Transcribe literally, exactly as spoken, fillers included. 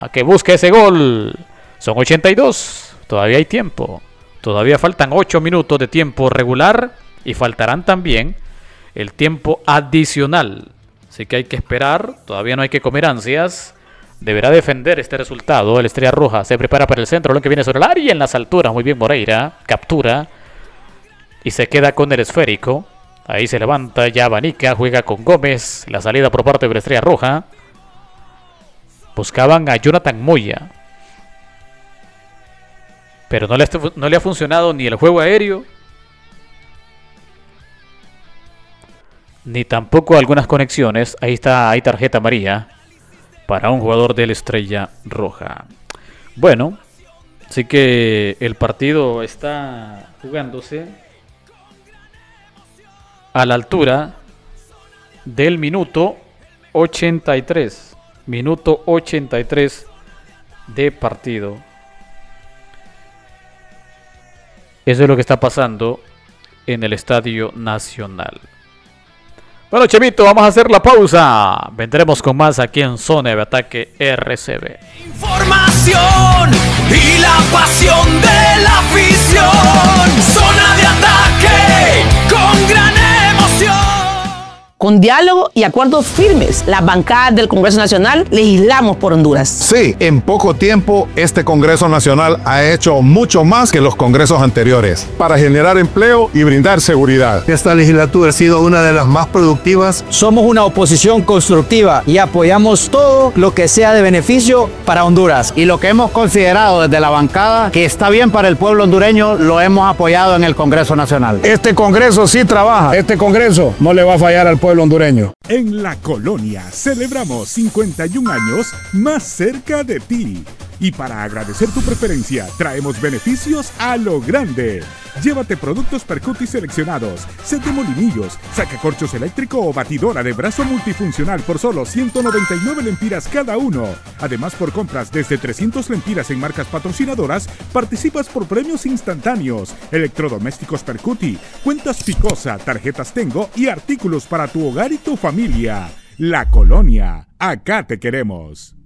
a que busque ese gol. Son ochenta y dos. Todavía hay tiempo. Todavía faltan ocho minutos de tiempo regular y faltarán también el tiempo adicional. Así que hay que esperar. Todavía no hay que comer ansias. Deberá defender este resultado. El Estrella Roja se prepara para el centro. Lo que viene sobre el área en las alturas. Muy bien Moreira. Captura. Y se queda con el esférico. Ahí se levanta ya Abanica. Juega con Gómez. La salida por parte de la Estrella Roja. Buscaban a Jonathan Moya. Pero no le, no le ha funcionado ni el juego aéreo. Ni tampoco algunas conexiones. Ahí está, hay tarjeta amarilla para un jugador de la Estrella Roja. Bueno, así que el partido está jugándose a la altura del minuto ochenta y tres. Minuto ochenta y tres de partido. Eso es lo que está pasando en el Estadio Nacional. Bueno, Chemito, vamos a hacer la pausa. Vendremos con más aquí en Zona de Ataque R C B. Información y la pasión de la afición. Zona de Ataque con gran emoción. Con diálogo y acuerdos firmes, las bancadas del Congreso Nacional legislamos por Honduras. Sí, en poco tiempo este Congreso Nacional ha hecho mucho más que los congresos anteriores para generar empleo y brindar seguridad. Esta legislatura ha sido una de las más productivas. Somos una oposición constructiva y apoyamos todo lo que sea de beneficio para Honduras. Y lo que hemos considerado desde la bancada que está bien para el pueblo hondureño, lo hemos apoyado en el Congreso Nacional. Este Congreso sí trabaja. Este Congreso no le va a fallar al pueblo hondureño. En La Colonia celebramos cincuenta y un años más cerca de ti. Y para agradecer tu preferencia, traemos beneficios a lo grande. Llévate productos Percuti seleccionados, set de molinillos, sacacorchos eléctrico o batidora de brazo multifuncional por solo ciento noventa y nueve lempiras cada uno. Además, por compras desde trescientas lempiras en marcas patrocinadoras, participas por premios instantáneos, electrodomésticos Percuti, cuentas Picosa, tarjetas Tengo y artículos para tu hogar y tu familia. La Colonia, acá te queremos.